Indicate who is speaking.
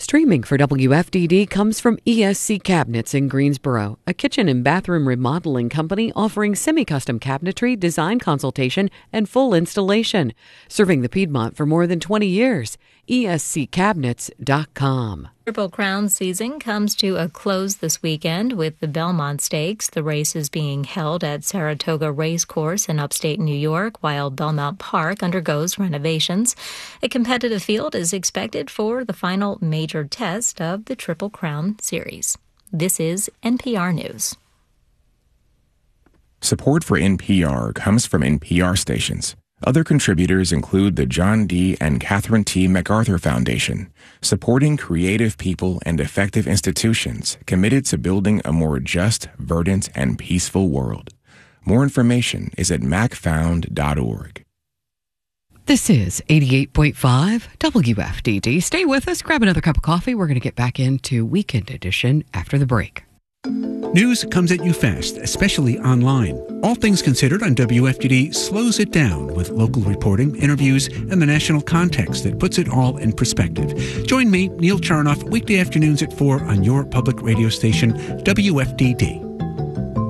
Speaker 1: Streaming for WFDD comes from ESC Cabinets in Greensboro, a kitchen and bathroom remodeling company offering semi-custom cabinetry, design consultation, and full installation. Serving the Piedmont for more than 20 years. ESCCabinets.com.
Speaker 2: Triple Crown season comes to a close this weekend with the Belmont Stakes. The race is being held at Saratoga Racecourse in upstate New York, while Belmont Park undergoes renovations. A competitive field is expected for the final major test of the Triple Crown series. This is NPR News.
Speaker 3: Support for NPR comes from NPR stations. Other contributors include the John D. and Catherine T. MacArthur Foundation, supporting creative people and effective institutions committed to building a more just, verdant, and peaceful world. More information is at macfound.org.
Speaker 1: This is 88.5 WFDD. Stay with us, grab another cup of coffee. We're going to get back into Weekend Edition after the break.
Speaker 4: News comes at you fast, especially online. All Things Considered on WFDD slows it down with local reporting, interviews, and the national context that puts it all in perspective. Join me, Neil Charnoff, weekday afternoons at 4 on your public radio station, WFDD.